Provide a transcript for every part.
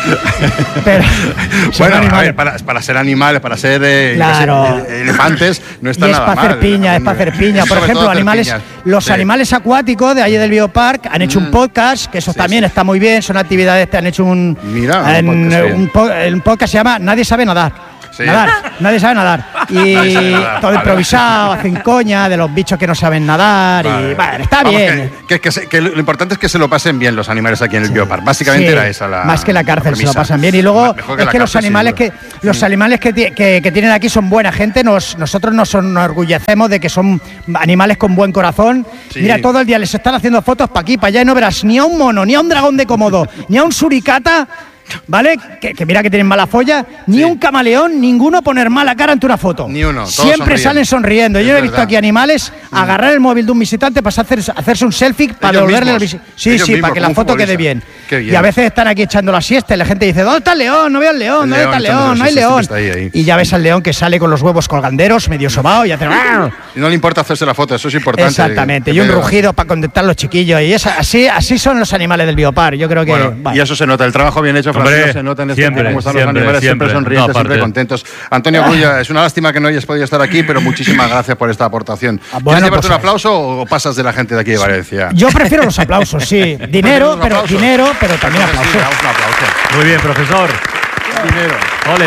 Pero bueno, a ver, para ser animales, para ser elefantes, no está nada mal. Es para hacer piña. Por ejemplo, los animales acuáticos de allí del Biopark han hecho un podcast, que eso también está muy bien, son actividades que han hecho un podcast se llama Nadie sabe nadar. Sí. Nadie sabe nadar. Y todo improvisado, hacen coña de los bichos que no saben nadar. Vale. Y bueno, está bien. Que lo importante es que se lo pasen bien los animales aquí en el Biopark. Básicamente era esa la. Más que la cárcel, se lo pasan bien. Y luego es que los animales que tienen aquí son buena gente. Nosotros nos enorgullecemos de que son animales con buen corazón. Sí. Mira, todo el día les están haciendo fotos para aquí, para allá, y no verás ni a un mono, ni a un dragón de Komodo, ni a un suricata. ¿Vale? Que mira que tienen mala folla. Ni un camaleón, ninguno poner mala cara ante una foto. Ni uno. Siempre salen sonriendo. Yo he visto aquí animales agarrar el móvil de un visitante para hacerse un selfie para devolverle el visitante. Sí, para que la foto quede bien. Y a veces están aquí echando la siesta y la gente dice: ¿dónde está el león? No veo el león, ¿dónde está el león? No hay león. Y ya ves al león que sale con los huevos colganderos, medio sobao, y hace. Y no le importa hacerse la foto, eso es importante. Exactamente. Y un rugido para contentar a los chiquillos. Y así son los animales del Biopark. Yo creo que. Y eso se nota, el trabajo bien hecho. Hombre, se nota en este tiempo cómo están los animales, siempre sonrientes, siempre contentos. Antonio Grulla, es una lástima que no hayas podido estar aquí, pero muchísimas gracias por esta aportación. ¿Quieres llevarte un aplauso o pasas de la gente de aquí de Valencia? Yo prefiero los aplausos, sí. Dinero, pero también aplausos. Un aplauso. Muy bien, profesor. Dinero. Ole.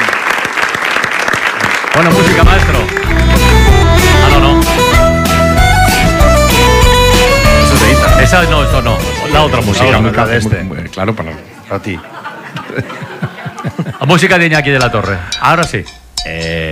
Bueno, música, maestro. No. Eso se edita. Esa no, esto no. La otra música. La de este. Claro, para ti. La música de Iñaki de la Torre. Ahora sí.